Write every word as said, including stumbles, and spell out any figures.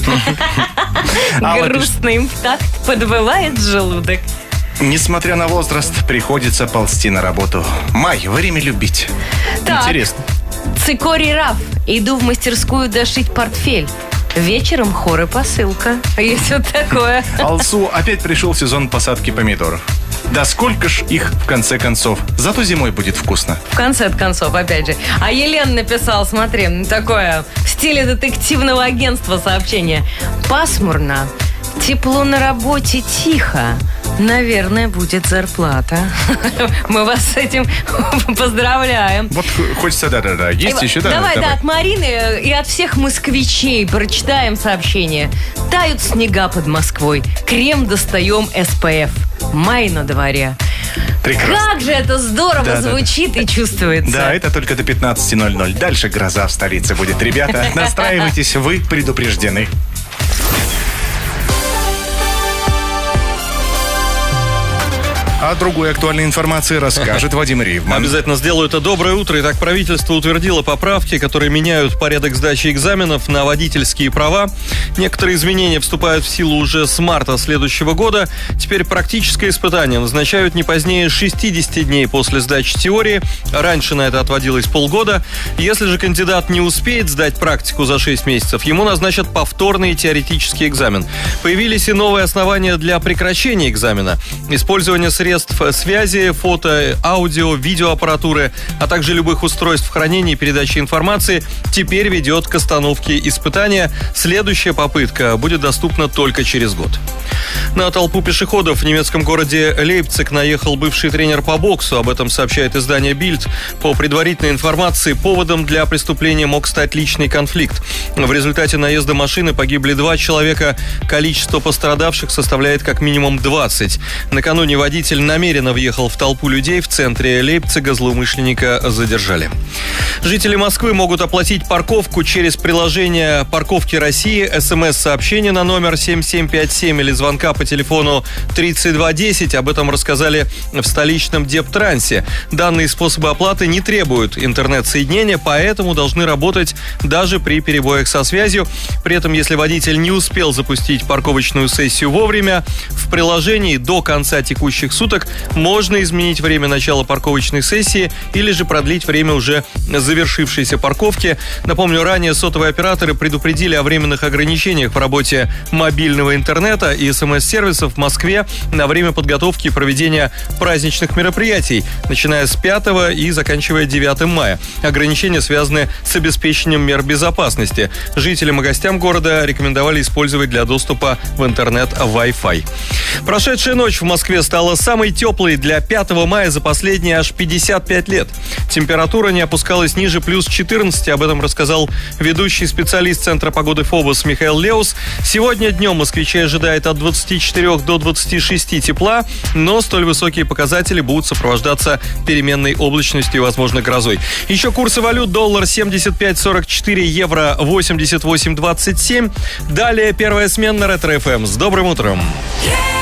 Грустно им в такт подвывает желудок. Несмотря на возраст, приходится ползти на работу. Май, время любить. Так. Интересно. Цикорий Раф. Иду в мастерскую дошить портфель. Вечером хор и посылка. Есть вот такое. Алсу, опять пришел сезон посадки помидоров. Да сколько ж их, в конце концов. Зато зимой будет вкусно. В конце концов, опять же. А Елена написал, смотри, такое в стиле детективного агентства сообщение. Пасмурно, тепло на работе, тихо. Наверное, будет зарплата. Мы вас с этим поздравляем. Вот хочется, да-да-да. Есть и, еще, да? Давай, да, от Марины и от всех москвичей прочитаем сообщение. Тают снега под Москвой. Крем достаем эс пэ эф. Май на дворе. Прекрасно. Как же это здорово да, звучит да, да. и чувствуется. Да, это только до пятнадцати ноль-ноль. Дальше гроза в столице будет. Ребята, настраивайтесь, вы предупреждены. О другой актуальной информации расскажет Вадим Ривман. Обязательно сделаю это. Доброе утро. Итак, правительство утвердило поправки, которые меняют порядок сдачи экзаменов на водительские права. Некоторые изменения вступают в силу уже с марта следующего года. Теперь практическое испытание назначают не позднее шестидесяти дней после сдачи теории. Раньше на это отводилось полгода. Если же кандидат не успеет сдать практику за шесть месяцев, ему назначат повторный теоретический экзамен. Появились и новые основания для прекращения экзамена. Использование средств средств связи, фото, аудио, видеоаппаратуры, а также любых устройств хранения и передачи информации теперь ведет к остановке испытания. Следующая попытка будет доступна только через год. На толпу пешеходов в немецком городе Лейпциг наехал бывший тренер по боксу. Об этом сообщает издание Bild. По предварительной информации, поводом для преступления мог стать личный конфликт. В результате наезда машины погибли два человека. Количество пострадавших составляет как минимум двадцать. Накануне водитель намеренно въехал в толпу людей в центре Лейпцига. Злоумышленника задержали. Жители Москвы могут оплатить парковку через приложение «Парковки России», СМС-сообщение на номер семь семь пять семь или звонка по телефону тридцать два десять. Об этом рассказали в столичном Дептрансе. Данные способы оплаты не требуют интернет-соединения, поэтому должны работать даже при перебоях со связью. При этом, если водитель не успел запустить парковочную сессию вовремя, в приложении до конца текущих суток можно изменить время начала парковочной сессии или же продлить время уже завершившейся парковки. Напомню, ранее сотовые операторы предупредили о временных ограничениях в работе мобильного интернета и СМС-сервисов в Москве на время подготовки и проведения праздничных мероприятий, начиная с пятого и заканчивая девятым мая. Ограничения связаны с обеспечением мер безопасности. Жителям и гостям города рекомендовали использовать для доступа в интернет Wi-Fi. Прошедшая ночь в Москве стала самой теплой для пятого мая за последние аж пятьдесят пять лет. Температура не опускалась ниже плюс четырнадцати. Об этом рассказал ведущий специалист Центра погоды ФОБОС Михаил Леус. Сегодня днем москвичей ожидает от двадцати четырёх до двадцати шести тепла, но столь высокие показатели будут сопровождаться переменной облачностью и, возможно, грозой. Еще курсы валют: доллар семьдесят пять сорок четыре, евро восемьдесят восемь двадцать семь. Далее первая смена на Ретро-эф эм. С добрым утром!